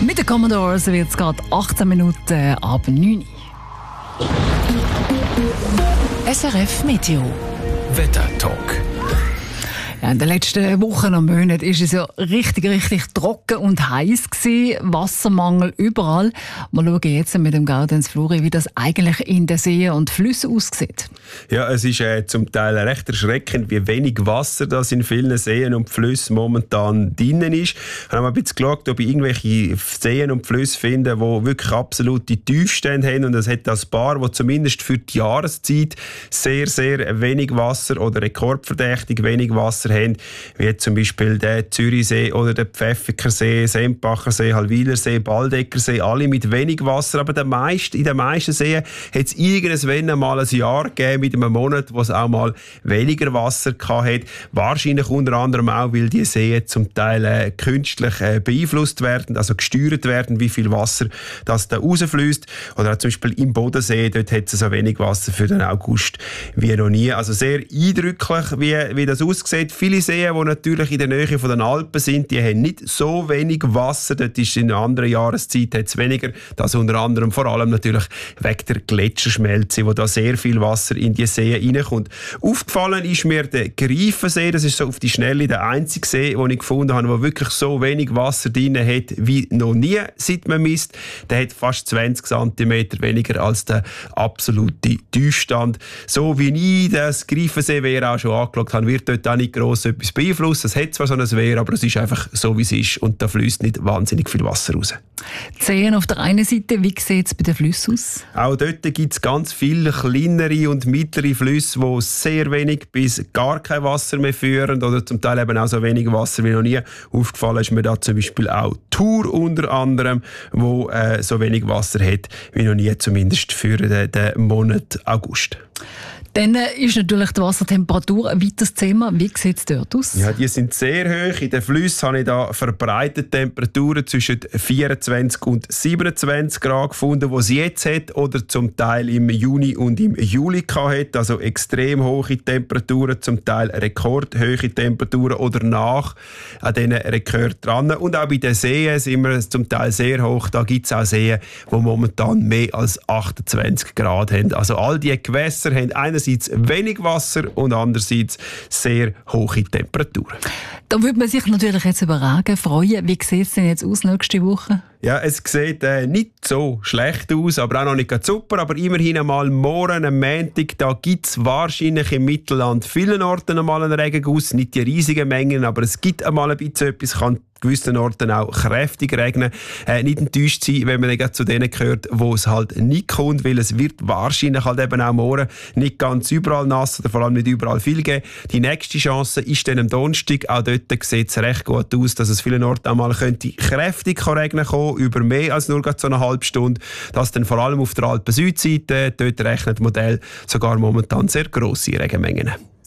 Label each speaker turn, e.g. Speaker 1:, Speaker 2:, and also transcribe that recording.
Speaker 1: Mit den Commodores wird es gerade 18 Minuten ab 9 Uhr.
Speaker 2: SRF Meteo.
Speaker 3: Wettertalk.
Speaker 1: Ja, in den letzten Wochen und Monaten war es ja richtig trocken und heiß gewesen. Wassermangel überall. Wir schauen jetzt mit dem Gaudenz Flori, wie das eigentlich in den Seen und Flüssen aussieht.
Speaker 4: Ja, es ist zum Teil recht erschreckend, wie wenig Wasser das in vielen Seen und Flüssen momentan drin ist. Wir haben ein bisschen geschaut, ob ich irgendwelche Seen und Flüsse finde, die wirklich absolute Tiefstände haben. Und es hat ein paar, die zumindest für die Jahreszeit sehr wenig Wasser oder rekordverdächtig wenig Wasser haben, wie zum Beispiel der Zürichsee oder der Pfäffikersee, Sempachersee, Halwilersee, Baldeckersee, alle mit wenig Wasser. Aber in den meisten Seen hat es irgendwann mal ein Jahr gegeben mit einem Monat, wo es auch mal weniger Wasser hatte. Wahrscheinlich unter anderem auch, weil die Seen zum Teil künstlich beeinflusst werden, also gesteuert werden, wie viel Wasser das da rausfließt. Oder auch zum Beispiel im Bodensee, dort hat es so wenig Wasser für den August wie noch nie. Also sehr eindrücklich, wie das aussieht. Viele Seen, die natürlich in der Nähe von den Alpen sind, die haben nicht so wenig Wasser. Dort ist in einer anderen Jahreszeit hat's weniger. Das unter anderem vor allem natürlich wegen der Gletscherschmelze, wo da sehr viel Wasser in die Seen reinkommt. Aufgefallen ist mir der Greifensee. Das ist so auf die Schnelle der einzige See, den ich gefunden habe, der wirklich so wenig Wasser drin hat wie noch nie, seit man misst. Der hat fast 20 cm weniger als der absolute Tiefstand. So wie ich das Greifensee auch schon angeschaut habe, wird dort auch nicht gross etwas beeinflussen. Es hat zwar so ein Wehr, aber es ist einfach so, wie es ist. Und da fließt nicht wahnsinnig viel Wasser raus.
Speaker 1: Die Seen auf der einen Seite, wie sieht es bei den Flüssen aus?
Speaker 4: Auch dort gibt es ganz viele kleinere und mittlere Flüsse, die sehr wenig bis gar kein Wasser mehr führen oder zum Teil eben auch so wenig Wasser wie noch nie. Aufgefallen ist mir da zum Beispiel auch Thur unter anderem, wo so wenig Wasser hat wie noch nie, zumindest für den Monat August.
Speaker 1: Dann ist natürlich die Wassertemperatur ein weiteres Thema. Wie sieht es dort aus?
Speaker 4: Ja, die sind sehr hoch. In den Flüssen habe ich da verbreitete Temperaturen zwischen 24 und 27 Grad gefunden, die es jetzt hat oder zum Teil im Juni und im Juli hat. Also extrem hohe Temperaturen, zum Teil rekordhohe Temperaturen oder nach an diesen Rekord dran. Und auch bei den Seen sind wir zum Teil sehr hoch. Da gibt es auch Seen, die momentan mehr als 28 Grad haben. Also all diese Gewässer haben einerseits wenig Wasser und andererseits sehr hohe Temperaturen.
Speaker 1: Da würde man sich natürlich jetzt über Regen freuen. Wie sieht es denn jetzt aus nächste Woche?
Speaker 4: Ja, es sieht nicht so schlecht aus, aber auch noch nicht ganz super. Aber immerhin einmal morgen, am Montag, da gibt es wahrscheinlich im Mittelland vielen Orten einmal einen Regenguss. Nicht die riesigen Mengen, aber es gibt einmal ein bisschen etwas. Kann gewissen Orten auch kräftig regnen. Nicht enttäuscht sein, wenn man dann zu denen gehört, wo es halt nicht kommt, weil es wird wahrscheinlich halt eben auch morgen nicht ganz überall nass oder vor allem nicht überall viel geben. Die nächste Chance ist dann am Donnerstag. Auch dort sieht es recht gut aus, dass es vielen Orten einmal könnte kräftig regnen kommen, über mehr als nur so eine halbe Stunde. Das dann vor allem auf der Alpen-Südseite. Dort rechnet das Modell sogar momentan sehr grosse Regenmengen.